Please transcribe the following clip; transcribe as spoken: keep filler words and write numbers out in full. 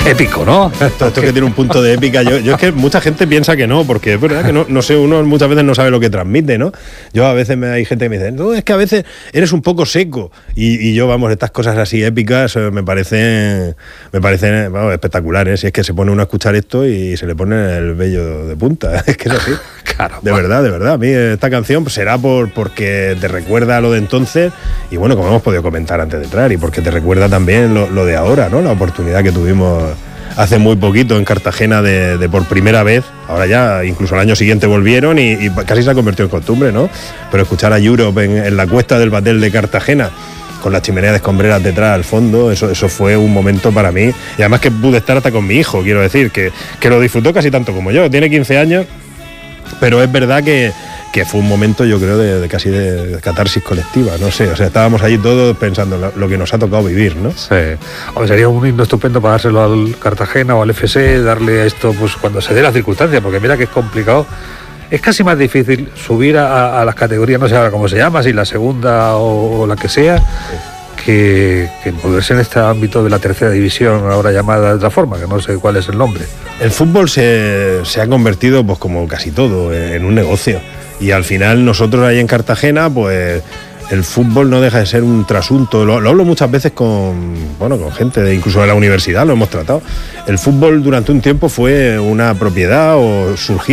épico, ¿no? Esto, esto que tiene un punto de épica. Yo, yo es que mucha gente piensa que no, porque es verdad que no, no sé, uno muchas veces no sabe lo que transmite, ¿no? Yo a veces me, hay gente que me dice, no, es que a veces eres un poco seco. Y, y yo, vamos, estas cosas así épicas eh, me parecen, me parecen vamos, espectaculares. Y es que se pone uno a escuchar esto y se le pone el vello de punta. Es que es así. Claro. De verdad, de verdad. A mí esta canción pues, será por porque te recuerda a lo de entonces y bueno, como hemos podido comentar antes de entrar, y porque te recuerda también lo, lo de ahora, ¿no? La oportunidad que tuvimos hace muy poquito en Cartagena de, de por primera vez. Ahora ya, incluso al año siguiente volvieron y, y casi se ha convertido en costumbre, ¿no? Pero escuchar a Europe en, en la cuesta del Batel de Cartagena, con la chimenea de escombreras detrás al fondo, eso, eso fue un momento para mí. Y además que pude estar hasta con mi hijo, quiero decir, que, que lo disfrutó casi tanto como yo. Tiene quince años, pero es verdad que, que fue un momento, yo creo, de, de casi de, de catarsis colectiva, no sé. O sea, estábamos allí todos pensando lo, lo que nos ha tocado vivir, ¿no? Sí. O sería un himno estupendo para dárselo al Cartagena o al F C, darle esto pues cuando se dé la circunstancia, porque mira que es complicado. Es casi más difícil subir a, a las categorías, no sé ahora cómo se llama, si la segunda o, o la que sea, que, que moverse en este ámbito de la tercera división, ahora llamada de otra forma, que no sé cuál es el nombre. El fútbol se, se ha convertido, pues como casi todo, en un negocio. Y al final nosotros ahí en Cartagena, pues el fútbol no deja de ser un trasunto. Lo, lo hablo muchas veces con, bueno, con gente de incluso de la universidad, lo hemos tratado. El fútbol durante un tiempo fue una propiedad o surgió